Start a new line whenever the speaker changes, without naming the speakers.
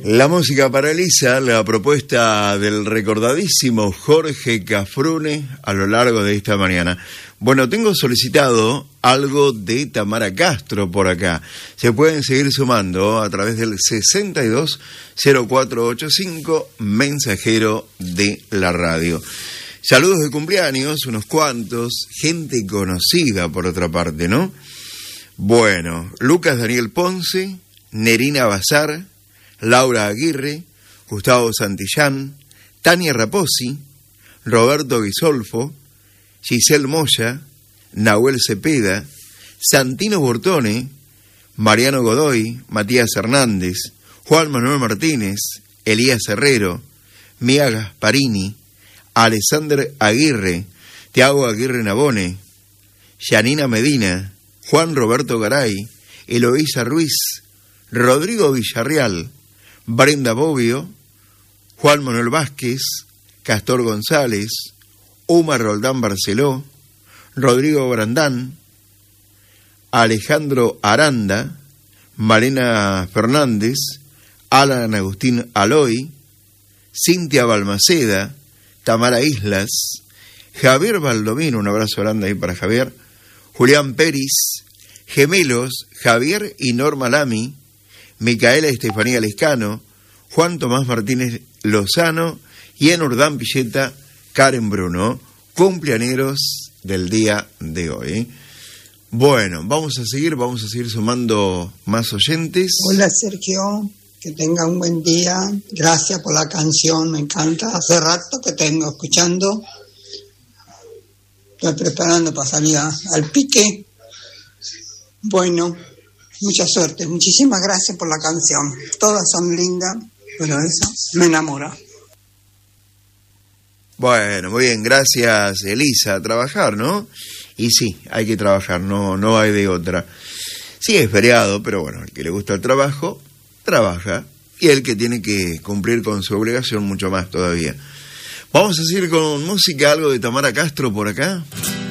La música para Elisa, la propuesta del recordadísimo Jorge Cafrune a lo largo de esta mañana. Bueno, tengo solicitado algo de Tamara Castro por acá. Se pueden seguir sumando a través del 620485, mensajero de la radio. Saludos de cumpleaños, unos cuantos, gente conocida por otra parte, ¿no? Bueno, Lucas Daniel Ponce, Nerina Bazar, Laura Aguirre, Gustavo Santillán, Tania Raposi, Roberto Guisolfo, Giselle Moya, Nahuel Cepeda, Santino Bortone, Mariano Godoy, Matías Hernández, Juan Manuel Martínez, Elías Herrero, Mía Gasparini, Alexander Aguirre, Tiago Aguirre Nabone, Yanina Medina, Juan Roberto Garay, Eloísa Ruiz, Rodrigo Villarreal, Brenda Bobbio, Juan Manuel Vázquez, Castor González, Omar Roldán Barceló, Rodrigo Brandán, Alejandro Aranda, Malena Fernández, Alan Agustín Aloy, Cintia Balmaceda, Tamara Islas, Javier Baldomino, un abrazo grande ahí para Javier, Julián Peris, gemelos Javier y Norma Lamy, Micaela Estefanía Lescano, Juan Tomás Martínez Lozano y en Urdán Pilleta, Karen Bruno, cumpleañeros del día de hoy. Bueno, vamos a seguir sumando más oyentes.
Hola Sergio, que tenga un buen día, gracias por la canción, me encanta, hace rato que tengo escuchando, estoy preparando para salir al pique. Bueno, mucha suerte, muchísimas gracias por la canción, todas son lindas, pero eso me enamora.
Bueno, muy bien, gracias Elisa, a trabajar, ¿no? Y sí, hay que trabajar, no hay de otra. Sí, es feriado, pero bueno, el que le gusta el trabajo, trabaja, y el que tiene que cumplir con su obligación, mucho más todavía. Vamos a seguir con música, algo de Tamara Castro por acá.